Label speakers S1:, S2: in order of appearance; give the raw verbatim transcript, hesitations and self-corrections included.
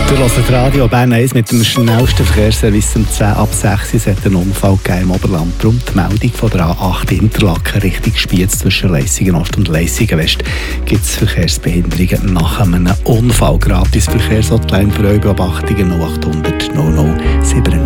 S1: Du hörst Radio Bern eins mit dem schnellsten Verkehrsservice um zehn ab sechs. Es hat einen Unfall gegeben im Oberland. Darum die Meldung von der A acht Interlaken Richtung Spiez zwischen Leissigen Ost und Leissigen West gibt es Verkehrsbehinderungen nach einem Unfall. Gratis Verkehrshotline für eure Beobachtungen null acht hundert null null siebenundneunzig.